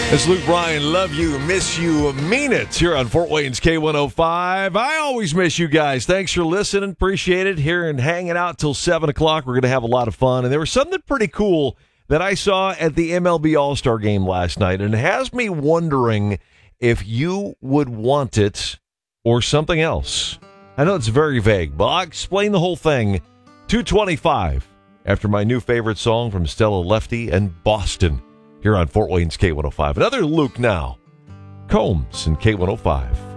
It's Luke Bryan, love you, miss you, mean it, here on Fort Wayne's K105. I always miss you guys. Thanks for listening. Appreciate it. Here and hanging out till 7 o'clock. We're going to have a lot of fun. And there was something pretty cool that I saw at the MLB All-Star Game last night, and it has me wondering if you would want it or something else. I know it's very vague, but I'll explain the whole thing. 2:25 after my new favorite song from Stella Lefty and Boston. Here on Fort Wayne's K105. Another Luke now. Combs and K105.